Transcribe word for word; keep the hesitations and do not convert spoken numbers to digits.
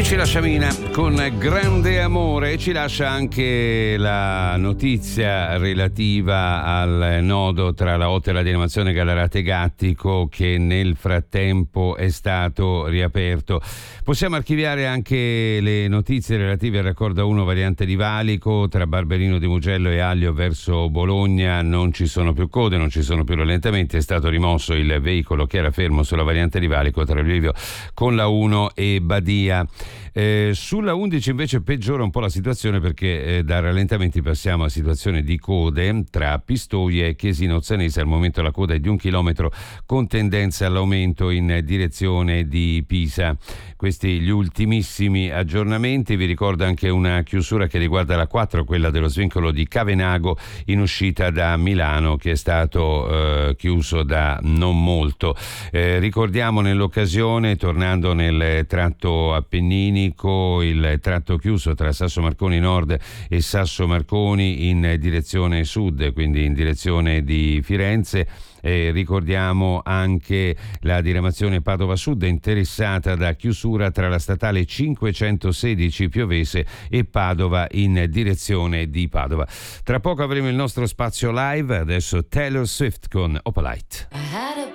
E ci lascia Mina con Grande Amore, e ci lascia anche la notizia relativa al nodo tra la Hotel di Animazione Gallarate Gattico, che nel frattempo è stato riaperto. Possiamo archiviare anche le notizie relative al raccordo uno variante di Valico tra Barberino di Mugello e Aglio verso Bologna. Non ci sono più code, non ci sono più rallentamenti, è stato rimosso il veicolo che era fermo sulla variante di Valico tra il bivio con la uno e Badia. Eh, sulla undici invece peggiora un po' la situazione, perché eh, da rallentamenti passiamo a situazione di code tra Pistoia e Chiesino Ozzanese. Al momento la coda è di un chilometro con tendenza all'aumento in direzione di Pisa. Questi gli ultimissimi aggiornamenti. Vi ricordo anche una chiusura che riguarda la quattro, quella dello svincolo di Cavenago in uscita da Milano, che è stato eh, chiuso da non molto. Eh, ricordiamo nell'occasione, tornando nel tratto appenninico, il tratto chiuso tra Sasso Marconi Nord e Sasso Marconi in direzione sud, quindi in direzione di Firenze. Eh, ricordiamo anche la diramazione Padova Sud, interessata da chiusura tra la statale cinquecentosedici Piovese e Padova in direzione di Padova. Tra poco avremo il nostro spazio live, adesso Taylor Swift con Opalite.